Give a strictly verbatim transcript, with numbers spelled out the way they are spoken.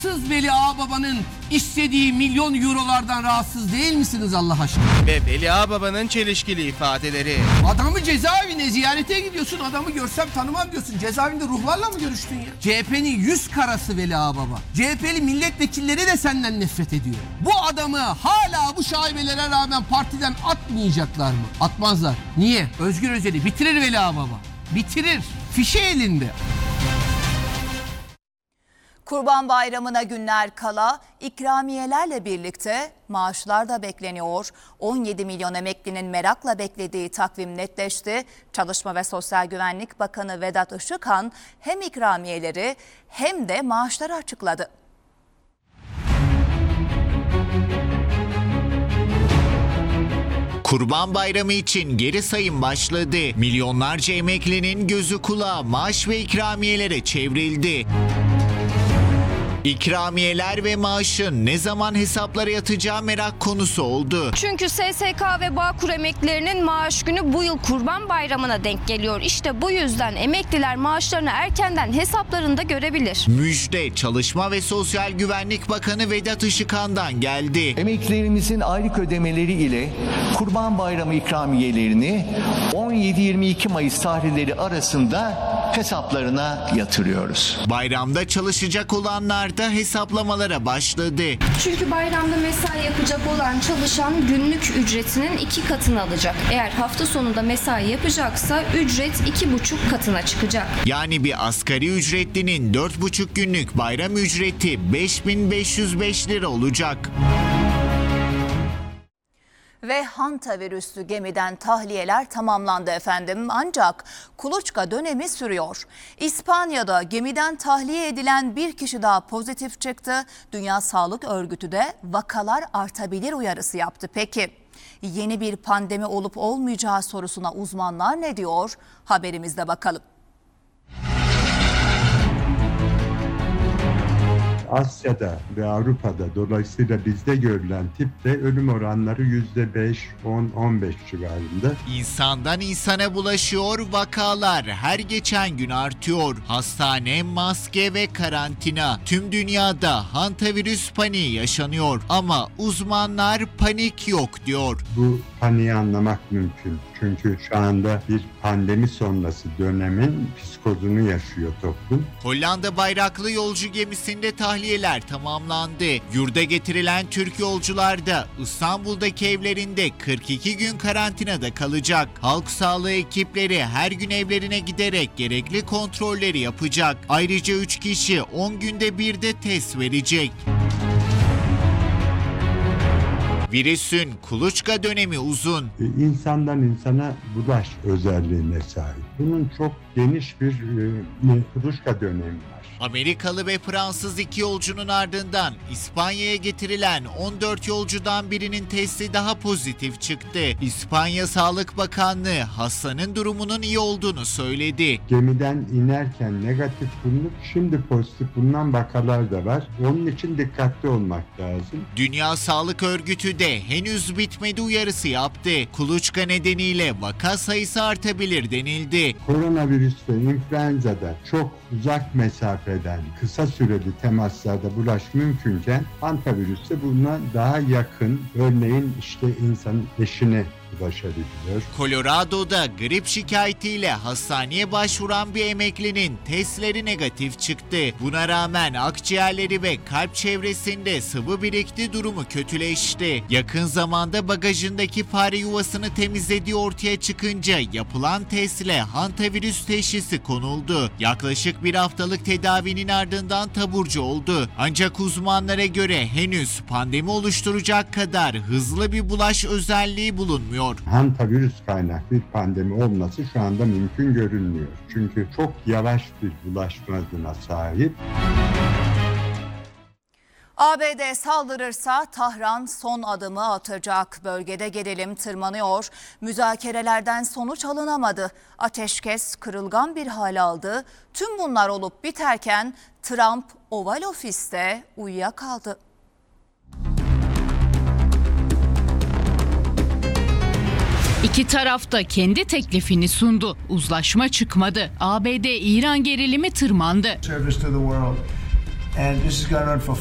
Siz Veli Ağababa'nın istediği milyon eurolardan rahatsız değil misiniz Allah aşkına? Ve Veli Ağababa'nın çelişkili ifadeleri. Adamı cezaevine ziyarete gidiyorsun, adamı görsem tanımam diyorsun. Cezaevinde ruhlarla mı görüştün ya? C H P'nin yüz karası Veli Ağababa. C H P'li milletvekilleri de senden nefret ediyor. Bu adamı hala bu şaibelere rağmen partiden atmayacaklar mı? Atmazlar. Niye? Özgür Özel'i bitirir Veli Ağababa. Bitirir. Fişe elinde. Kurban Bayramı'na günler kala ikramiyelerle birlikte maaşlar da bekleniyor. on yedi milyon emeklinin merakla beklediği takvim netleşti. Çalışma ve Sosyal Güvenlik Bakanı Vedat Işıkhan hem ikramiyeleri hem de maaşları açıkladı. Kurban Bayramı için geri sayım başladı. Milyonlarca emeklinin gözü kulağı maaş ve ikramiyelere çevrildi. İkramiyeler ve maaşın ne zaman hesaplara yatacağı merak konusu oldu. Çünkü S S K ve Bağkur emeklilerinin maaş günü bu yıl Kurban Bayramı'na denk geliyor. İşte bu yüzden emekliler maaşlarını erkenden hesaplarında görebilir. Müjde Çalışma ve Sosyal Güvenlik Bakanı Vedat Işıkhan'dan geldi. Emeklilerimizin aylık ödemeleri ile Kurban Bayramı ikramiyelerini on yedi yirmi iki Mayıs tarihleri arasında hesaplarına yatırıyoruz. Bayramda çalışacak olanlar da hesaplamalara başladı. Çünkü bayramda mesai yapacak olan çalışan günlük ücretinin iki katını alacak. Eğer hafta sonunda mesai yapacaksa ücret iki buçuk katına çıkacak. Yani bir asgari ücretlinin dört buçuk günlük bayram ücreti beş bin beş yüz beş lira olacak. Ve hantavirüslü gemiden tahliyeler tamamlandı efendim. Ancak kuluçka dönemi sürüyor. İspanya'da gemiden tahliye edilen bir kişi daha pozitif çıktı. Dünya Sağlık Örgütü de vakalar artabilir uyarısı yaptı. Peki yeni bir pandemi olup olmayacağı sorusuna uzmanlar ne diyor? Haberimizde bakalım. Asya'da ve Avrupa'da dolayısıyla bizde görülen tipte ölüm oranları yüzde beş, on, on beş civarında. İnsandan insana bulaşıyor, vakalar her geçen gün artıyor. Hastane, maske ve karantina. Tüm dünyada hantavirüs paniği yaşanıyor ama uzmanlar panik yok diyor. Bu paniği anlamak mümkün. Çünkü şu anda bir pandemi sonrası dönemin psikozunu yaşıyor toplum. Hollanda bayraklı yolcu gemisinde tahliyeler tamamlandı. Yurda getirilen Türk yolcular da İstanbul'daki evlerinde kırk iki gün karantinada kalacak. Halk sağlığı ekipleri her gün evlerine giderek gerekli kontrolleri yapacak. Ayrıca üç kişi on günde bir de test verecek. Virüsün kuluçka dönemi uzun. İnsandan insana bulaş özelliğine sahip. Bunun çok geniş bir e, kuluçka dönemi var. Amerikalı ve Fransız iki yolcunun ardından İspanya'ya getirilen on dört yolcudan birinin testi daha pozitif çıktı. İspanya Sağlık Bakanlığı hastanın durumunun iyi olduğunu söyledi. Gemiden inerken negatif bulunup şimdi pozitif bulunan vakalar da var. Onun için dikkatli olmak lazım. Dünya Sağlık Örgütü de henüz bitmedi uyarısı yaptı. Kuluçka nedeniyle vaka sayısı artabilir denildi. Koronavirüs ve influenza'da çok uzak mesafeden kısa süreli temaslarda bulaş mümkünken hantavirüste buna daha yakın, örneğin işte insanın eşine ulaşabiliyor. Colorado'da grip şikayetiyle hastaneye başvuran bir emeklinin testleri negatif çıktı. Buna rağmen akciğerleri ve kalp çevresinde sıvı birikti, durumu kötüleşti. Yakın zamanda bagajındaki fare yuvasını temizlediği ortaya çıkınca yapılan testle hantavirüs teşhisi konuldu. Yaklaşık bir haftalık tedavinin ardından taburcu oldu. Ancak uzmanlara göre henüz pandemi oluşturacak kadar hızlı bir bulaş özelliği bulunmuyor. Hantavirüs kaynaklı bir pandemi olması şu anda mümkün görünmüyor. Çünkü çok yavaş bir bulaşma hızına sahip. A B D saldırırsa Tahran son adımı atacak. Bölgede gerilim tırmanıyor. Müzakerelerden sonuç alınamadı. Ateşkes kırılgan bir hal aldı. Tüm bunlar olup biterken Trump Oval Ofis'te uyuyakaldı. İki taraf da kendi teklifini sundu. Uzlaşma çıkmadı. A B D-İran gerilimi tırmandı. and this is going on for